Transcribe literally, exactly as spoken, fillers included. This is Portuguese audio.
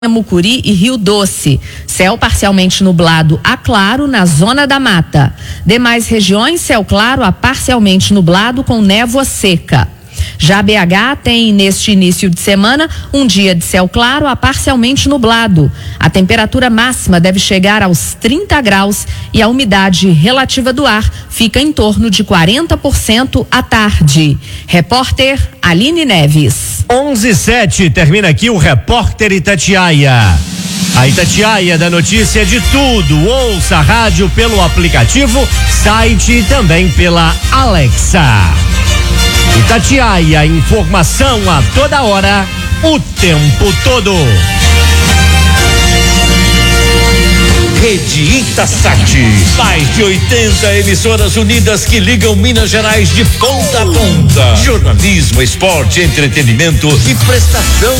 Mucuri e Rio Doce. Céu parcialmente nublado a claro na zona da mata. Demais regiões, céu claro a parcialmente nublado com névoa seca. Já B H tem neste início de semana um dia de céu claro a parcialmente nublado. A temperatura máxima deve chegar aos trinta graus e a umidade relativa do ar fica em torno de quarenta por cento à tarde. Repórter Aline Neves. onze e sete, termina aqui o Repórter Itatiaia. A Itatiaia da notícia de tudo. Ouça a rádio pelo aplicativo, site e também pela Alexa. Itatiaia, informação a toda hora, o tempo todo. Rede Itasat, mais de oitenta emissoras unidas que ligam Minas Gerais de ponta a ponta. Jornalismo, esporte, entretenimento e prestação